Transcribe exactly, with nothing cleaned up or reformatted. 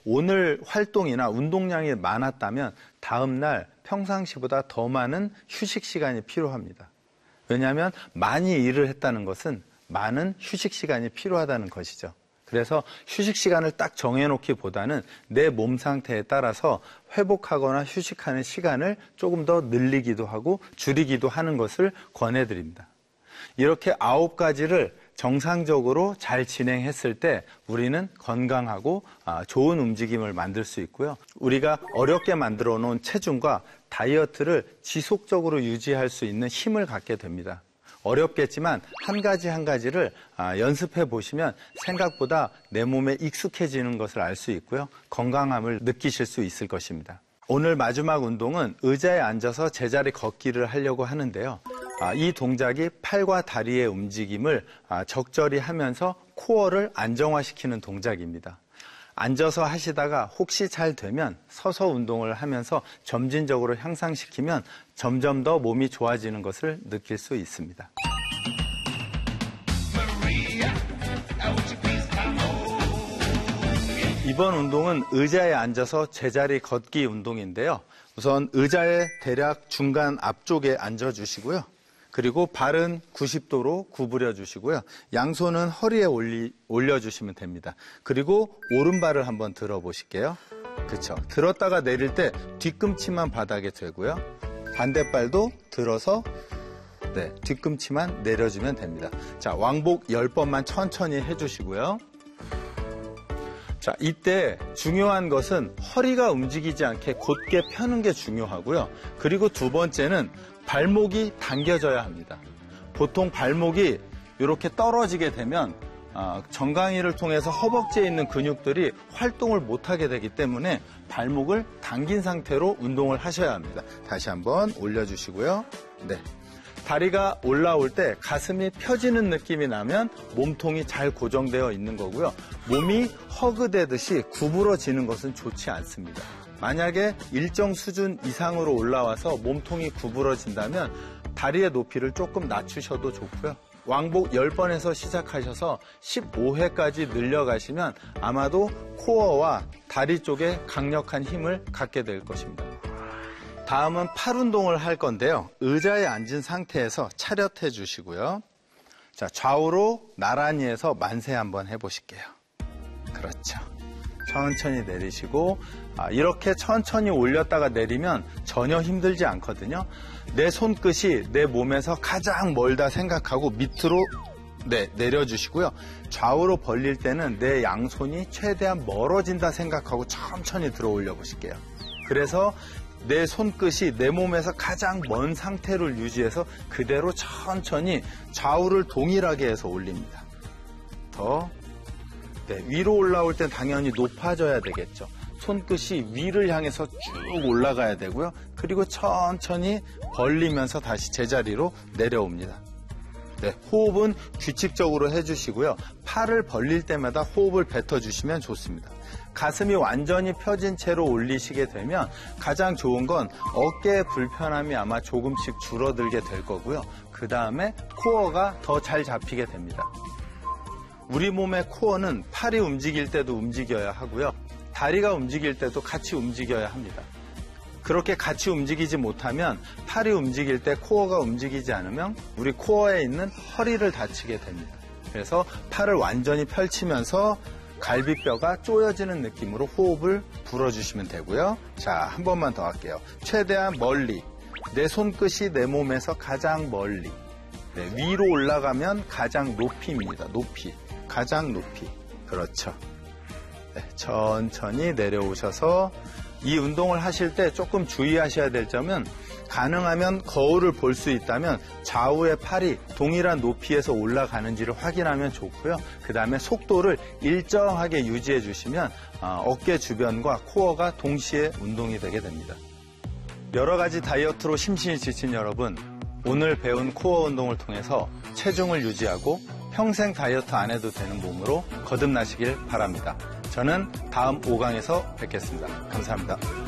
오늘 활동이나 운동량이 많았다면 다음날 평상시보다 더 많은 휴식 시간이 필요합니다. 왜냐하면 많이 일을 했다는 것은 많은 휴식 시간이 필요하다는 것이죠. 그래서 휴식 시간을 딱 정해놓기보다는 내 몸 상태에 따라서 회복하거나 휴식하는 시간을 조금 더 늘리기도 하고 줄이기도 하는 것을 권해드립니다. 이렇게 아홉 가지를 정상적으로 잘 진행했을 때 우리는 건강하고 좋은 움직임을 만들 수 있고요. 우리가 어렵게 만들어 놓은 체중과 다이어트를 지속적으로 유지할 수 있는 힘을 갖게 됩니다. 어렵겠지만 한 가지 한 가지를 연습해 보시면 생각보다 내 몸에 익숙해지는 것을 알 수 있고요. 건강함을 느끼실 수 있을 것입니다. 오늘 마지막 운동은 의자에 앉아서 제자리 걷기를 하려고 하는데요. 이 동작이 팔과 다리의 움직임을 적절히 하면서 코어를 안정화시키는 동작입니다. 앉아서 하시다가 혹시 잘 되면 서서 운동을 하면서 점진적으로 향상시키면 점점 더 몸이 좋아지는 것을 느낄 수 있습니다. 이번 운동은 의자에 앉아서 제자리 걷기 운동인데요. 우선 의자의 대략 중간 앞쪽에 앉아주시고요. 그리고 발은 구십 도로 구부려 주시고요. 양손은 허리에 올리, 올려주시면 됩니다. 그리고 오른발을 한번 들어보실게요. 그렇죠. 들었다가 내릴 때 뒤꿈치만 바닥에 대고요. 반대발도 들어서 네, 뒤꿈치만 내려주면 됩니다. 자, 왕복 열 번만 천천히 해주시고요. 자, 이때 중요한 것은 허리가 움직이지 않게 곧게 펴는 게 중요하고요. 그리고 두 번째는 발목이 당겨져야 합니다. 보통 발목이 이렇게 떨어지게 되면 정강이를 통해서 허벅지에 있는 근육들이 활동을 못하게 되기 때문에 발목을 당긴 상태로 운동을 하셔야 합니다. 다시 한번 올려주시고요. 네. 다리가 올라올 때 가슴이 펴지는 느낌이 나면 몸통이 잘 고정되어 있는 거고요. 몸이 허그대듯이 구부러지는 것은 좋지 않습니다. 만약에 일정 수준 이상으로 올라와서 몸통이 구부러진다면 다리의 높이를 조금 낮추셔도 좋고요. 왕복 열 번에서 시작하셔서 십오 회까지 늘려가시면 아마도 코어와 다리 쪽에 강력한 힘을 갖게 될 것입니다. 다음은 팔 운동을 할 건데요. 의자에 앉은 상태에서 차렷해 주시고요. 자, 좌우로 나란히 해서 만세 한번 해보실게요. 그렇죠. 천천히 내리시고 아, 이렇게 천천히 올렸다가 내리면 전혀 힘들지 않거든요. 내 손끝이 내 몸에서 가장 멀다 생각하고 밑으로 네, 내려주시고요. 좌우로 벌릴 때는 내 양손이 최대한 멀어진다 생각하고 천천히 들어 올려 보실게요. 그래서 내 손끝이 내 몸에서 가장 먼 상태를 유지해서 그대로 천천히 좌우를 동일하게 해서 올립니다. 더 네, 위로 올라올 땐 당연히 높아져야 되겠죠. 손끝이 위를 향해서 쭉 올라가야 되고요. 그리고 천천히 벌리면서 다시 제자리로 내려옵니다. 네, 호흡은 규칙적으로 해주시고요. 팔을 벌릴 때마다 호흡을 뱉어주시면 좋습니다. 가슴이 완전히 펴진 채로 올리시게 되면 가장 좋은 건 어깨의 불편함이 아마 조금씩 줄어들게 될 거고요. 그 다음에 코어가 더 잘 잡히게 됩니다. 우리 몸의 코어는 팔이 움직일 때도 움직여야 하고요. 다리가 움직일 때도 같이 움직여야 합니다. 그렇게 같이 움직이지 못하면 팔이 움직일 때 코어가 움직이지 않으면 우리 코어에 있는 허리를 다치게 됩니다. 그래서 팔을 완전히 펼치면서 갈비뼈가 쪼여지는 느낌으로 호흡을 불어주시면 되고요. 자, 한 번만 더 할게요. 최대한 멀리, 내 손끝이 내 몸에서 가장 멀리, 네, 위로 올라가면 가장 높이입니다. 높이, 가장 높이. 그렇죠. 네, 천천히 내려오셔서 이 운동을 하실 때 조금 주의하셔야 될 점은 가능하면 거울을 볼 수 있다면 좌우의 팔이 동일한 높이에서 올라가는지를 확인하면 좋고요. 그 다음에 속도를 일정하게 유지해 주시면 어깨 주변과 코어가 동시에 운동이 되게 됩니다. 여러 가지 다이어트로 심신이 지친 여러분, 오늘 배운 코어 운동을 통해서 체중을 유지하고 평생 다이어트 안 해도 되는 몸으로 거듭나시길 바랍니다. 저는 다음 오 강에서 뵙겠습니다. 감사합니다.